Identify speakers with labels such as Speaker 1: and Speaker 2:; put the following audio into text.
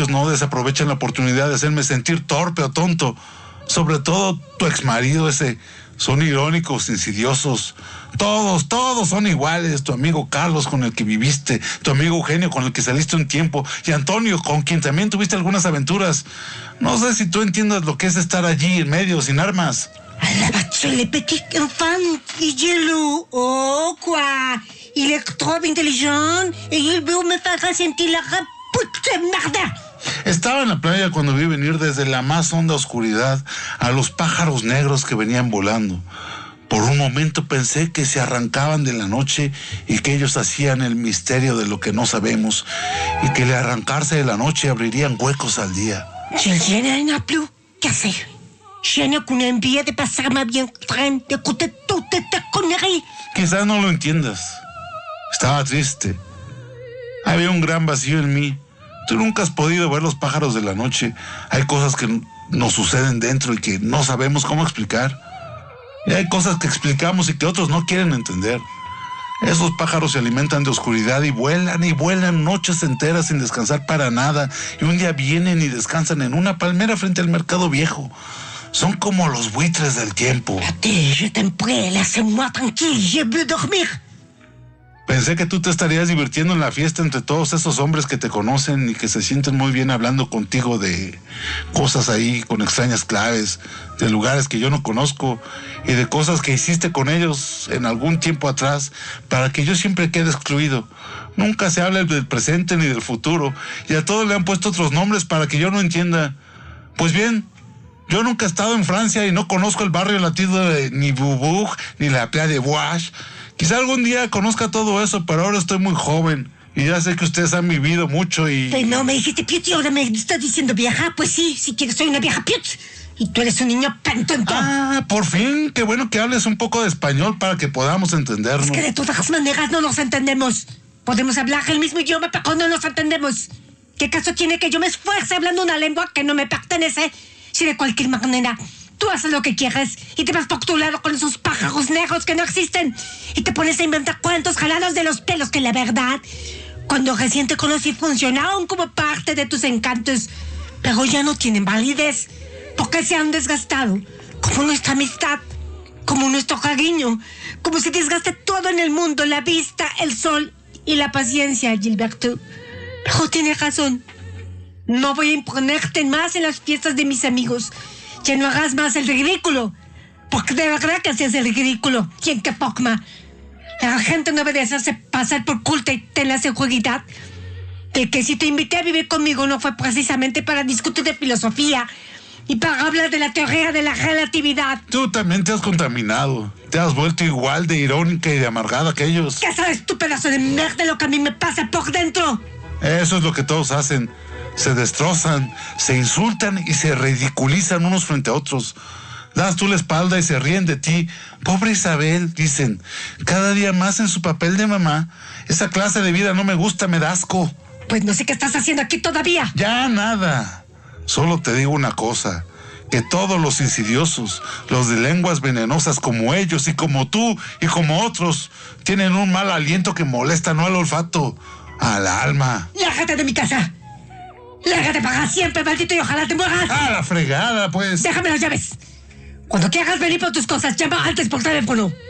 Speaker 1: ellos no desaprovechan la oportunidad de hacerme sentir torpe o tonto. Sobre todo tu exmarido ese. Son irónicos, insidiosos. Todos son iguales. Tu amigo Carlos, con el que viviste, tu amigo Eugenio, con el que saliste un tiempo, y Antonio, con quien también tuviste algunas aventuras. No sé si tú entiendas lo que es estar allí en medio, sin armas.
Speaker 2: Le petit enfant, oh quoi, il est trop intelligent et il veut me faire sentir la puta merda.
Speaker 1: Estaba en la playa cuando vi venir desde la más honda oscuridad a los pájaros negros que venían volando. Por un momento pensé que se arrancaban de la noche y que ellos hacían el misterio de lo que no sabemos y que al arrancarse de la noche abrirían huecos al día.
Speaker 2: Je n'en plus qu'à hacer. Je n'ai qu'une envie de pasarme bien tren, de écouter toutes tes conneries.
Speaker 1: Quizás no lo entiendas. Estaba triste. Había un gran vacío en mí. Tú nunca has podido ver los pájaros de la noche. Hay cosas que nos suceden dentro y que no sabemos cómo explicar. Y hay cosas que explicamos y que otros no quieren entender. Esos pájaros se alimentan de oscuridad y vuelan noches enteras sin descansar para nada. Y un día vienen y descansan en una palmera frente al mercado viejo. Son como los buitres del tiempo.
Speaker 2: Je t'en prie, laisse-moi tranquille, je veux dormir.
Speaker 1: Pensé que tú te estarías divirtiendo en la fiesta entre todos esos hombres que te conocen y que se sienten muy bien hablando contigo de cosas ahí con extrañas claves, de lugares que yo no conozco y de cosas que hiciste con ellos en algún tiempo atrás para que yo siempre quede excluido. Nunca se habla del presente ni del futuro y a todos le han puesto otros nombres para que yo no entienda. Pues bien, yo nunca he estado en Francia y no conozco el barrio latino de ni Beaubourg ni la playa de Bois. Quizá algún día conozca todo eso, pero ahora estoy muy joven y ya sé que ustedes han vivido mucho y...
Speaker 2: No me dijiste piut y ahora me estás diciendo vieja. Pues sí, si quieres soy una vieja piut. Y tú eres un niño pentonto.
Speaker 1: Ah, por fin, qué bueno que hables un poco de español para que podamos entendernos.
Speaker 2: Es que de todas maneras no nos entendemos. Podemos hablar el mismo idioma, pero no nos entendemos. ¿Qué caso tiene que yo me esfuerce hablando una lengua que no me pertenece? Si de cualquier manera tú haces lo que quieres y te vas por tu lado con esos pájaros negros que no existen y te pones a inventar cuentos jalados de los pelos que la verdad, cuando recién te conocí, funcionaron como parte de tus encantos, pero ya no tienen validez porque se han desgastado, como nuestra amistad, como nuestro cariño, como se desgaste todo en el mundo, la vista, el sol y la paciencia, Gilberto. Pero tienes razón. No voy a imponerte más en las fiestas de mis amigos. Ya no hagas más el ridículo. Porque de verdad que haces el ridículo. ¿Quién que pocma? La gente no debe de hacerse pasar por culta y ten la seguridad de que si te invité a vivir conmigo no fue precisamente para discutir de filosofía y para hablar de la teoría de la relatividad.
Speaker 1: Tú también te has contaminado. Te has vuelto igual de irónica y de amargada que ellos.
Speaker 2: ¿Qué sabes tú, pedazo de merda, lo que a mí me pasa por dentro?
Speaker 1: Eso es lo que todos hacen. Se destrozan, se insultan y se ridiculizan unos frente a otros. Das tú la espalda y se ríen de ti. Pobre Isabel, dicen, cada día más en su papel de mamá. Esa clase de vida no me gusta, me da asco.
Speaker 2: Pues no sé qué estás haciendo aquí todavía.
Speaker 1: Ya nada. Solo te digo una cosa, que todos los insidiosos, los de lenguas venenosas como ellos y como tú y como otros, tienen un mal aliento que molesta no al olfato, al alma.
Speaker 2: ¡Lárgate de mi casa! ¡Lárgate para siempre, maldito, y ojalá te mueras!
Speaker 1: ¡Ah, la fregada, pues!
Speaker 2: ¡Déjame las llaves! Cuando quieras venir por tus cosas, llama antes por teléfono.